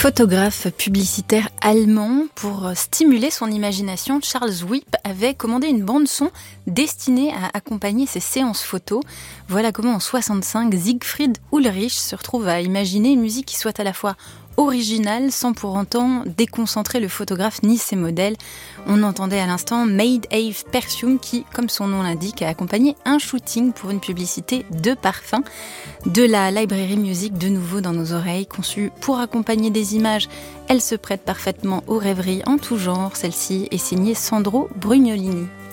Photographe publicitaire allemand, pour stimuler son imagination, Charles Wipp avait commandé une bande-son destinée à accompagner ses séances photos. Voilà comment en 1965, Siegfried Ulrich se retrouve à imaginer une musique qui soit à la fois originale sans pour autant déconcentrer le photographe ni ses modèles. On entendait à l'instant Made Ave Perfume qui, comme son nom l'indique, a accompagné un shooting pour une publicité de parfum. De la library music de nouveau dans nos oreilles, conçue pour accompagner des images. Elle se prête parfaitement aux rêveries en tout genre. Celle-ci est signée Sandro Brugnolini.